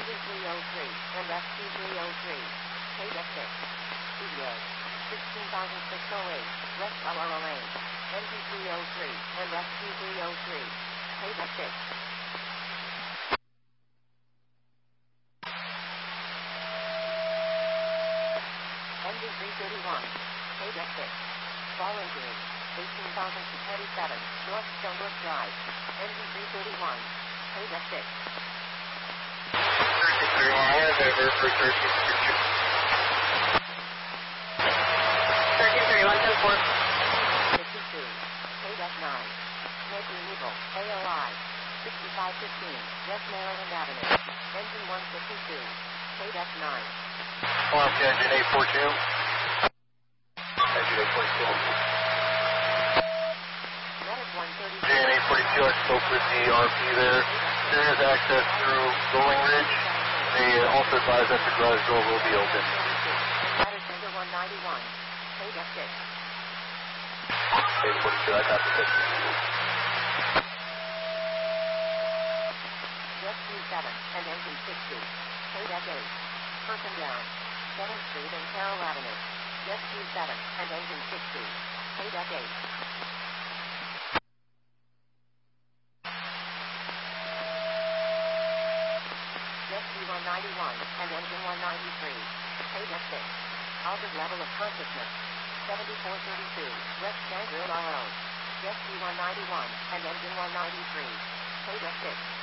NV303 and ST303. KF6. ETA. 16,608. West Aurora Lane. NV303 and ST303. KF6. NV331. KF6. Fall injury. 18,027. North Stonebrook Drive. NV331. KF6. 52. KF9. Making Eagle. AOI. 6515. West Maryland Avenue. Engine 152. KF9. Off engine 842. Engine 842. Engine 842, I spoke with the RP there. There is access through Rolling Ridge. They also advise that the garage door will be open. That is number 191. KF6. 842, I got the West 27 and engine 60. KF8. Person down. Jennings Street and Carroll Avenue. West 27 and engine 60. KF8. West 191 and engine 193. KF6. Altered level of consciousness. 7432. West Shangri-La Road. West 191 and engine 193. KF6.